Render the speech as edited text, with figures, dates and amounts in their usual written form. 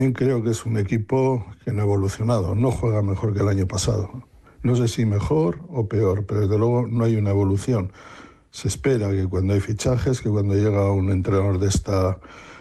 Creo que es un equipo que no ha evolucionado, no juega mejor que el año pasado. No sé si mejor o peor, pero desde luego no hay una evolución. Se espera que cuando hay fichajes, que cuando llega un entrenador de esta